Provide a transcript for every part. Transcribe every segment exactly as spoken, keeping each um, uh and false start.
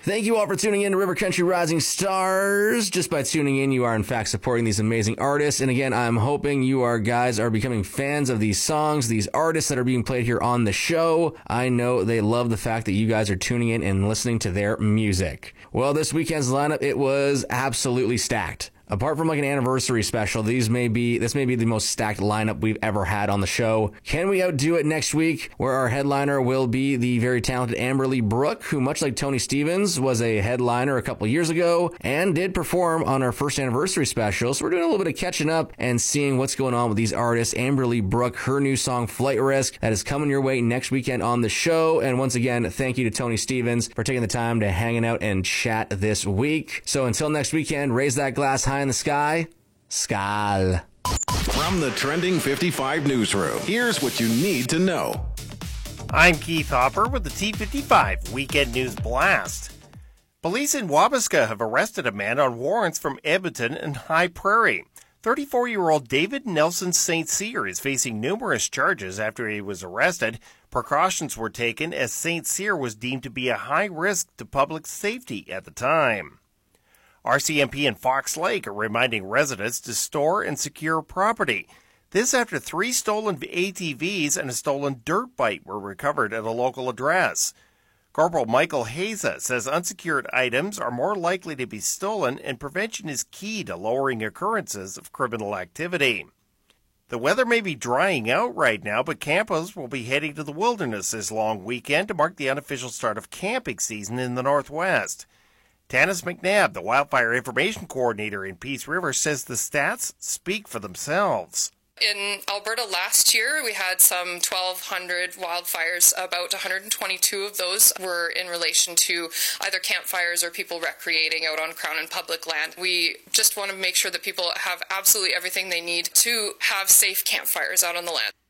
Thank you all for tuning in to River Country Rising Stars. Just by tuning in, you are in fact supporting these amazing artists. And again, I'm hoping you are guys are becoming fans of these songs, these artists that are being played here on the show. I know they love the fact that you guys are tuning in and listening to their music. Well, this weekend's lineup, it was absolutely stacked. Apart from like an anniversary special, these may be this may be the most stacked lineup we've ever had on the show. Can we outdo it next week, where our headliner will be the very talented Amberly Brooke, who, much like Tony Stevens, was a headliner a couple years ago and did perform on our first anniversary special. So we're doing a little bit of catching up and seeing what's going on with these artists. Amberly Brooke, her new song Flight Risk, that is coming your way next weekend on the show. And once again, thank you to Tony Stevens for taking the time to hanging out and chat this week. So until next weekend, raise that glass high in the sky. Skal. From the Trending fifty-five newsroom, here's what you need to know. I'm Keith Hopper with the T fifty-five Weekend News Blast. Police in Wabasca have arrested a man on warrants from Edmonton and High Prairie. thirty-four-year-old David Nelson Saint Cyr is facing numerous charges after he was arrested. Precautions were taken as Saint Cyr was deemed to be a high risk to public safety at the time. R C M P in Fox Lake are reminding residents to store and secure property. This after three stolen A T Vs and a stolen dirt bike were recovered at a local address. Corporal Michael Haza says unsecured items are more likely to be stolen, and prevention is key to lowering occurrences of criminal activity. The weather may be drying out right now, but campers will be heading to the wilderness this long weekend to mark the unofficial start of camping season in the Northwest. Tanis McNabb, the Wildfire Information Coordinator in Peace River, says the stats speak for themselves. In Alberta last year, we had some twelve hundred wildfires. About one hundred twenty-two of those were in relation to either campfires or people recreating out on Crown and public land. We just want to make sure that people have absolutely everything they need to have safe campfires out on the land.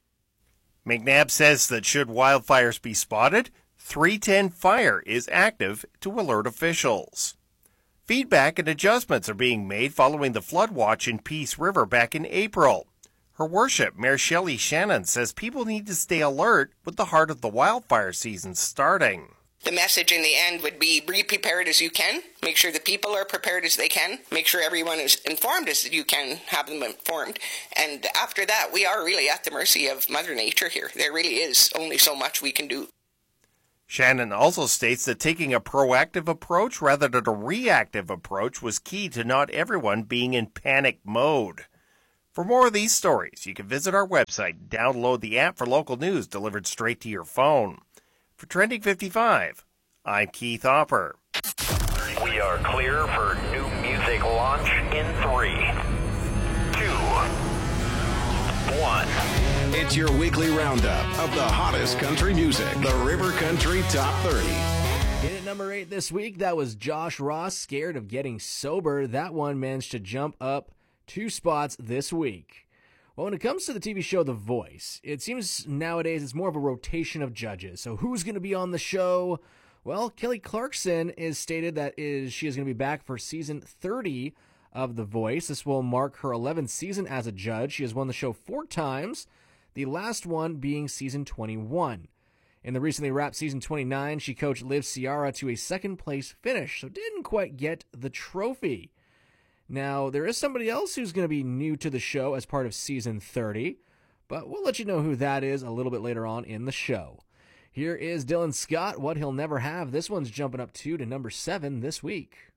McNabb says that should wildfires be spotted, three ten Fire is active to alert officials. Feedback and adjustments are being made following the flood watch in Peace River back in April. Her Worship, Mayor Shelley Shannon, says people need to stay alert with the heart of the wildfire season starting. The message in the end would be be prepared as you can. Make sure the people are prepared as they can. Make sure everyone is informed as you can have them informed. And after that, we are really at the mercy of Mother Nature here. There really is only so much we can do. Shannon also states that taking a proactive approach rather than a reactive approach was key to not everyone being in panic mode. For more of these stories, you can visit our website and download the app for local news delivered straight to your phone. For Trending fifty-five, I'm Keith Hopper. We are clear for new music launch in three, two, one. It's your weekly roundup of the hottest country music, the River Country Top thirty. In at number eight this week, that was Josh Ross, Scared of Getting Sober. That one managed to jump up two spots this week. Well, when it comes to the T V show The Voice, it seems nowadays it's more of a rotation of judges. So who's going to be on the show? Well, Kelly Clarkson is stated that is she is going to be back for season thirty of The Voice. This will mark her eleventh season as a judge. She has won the show four times, the last one being season twenty-one. In the recently wrapped season twenty-nine, she coached Liv Ciara to a second-place finish, so didn't quite get the trophy. Now, there is somebody else who's going to be new to the show as part of season thirty, but we'll let you know who that is a little bit later on in the show. Here is Dylan Scott, What He'll Never Have. This one's jumping up two to number seven this week.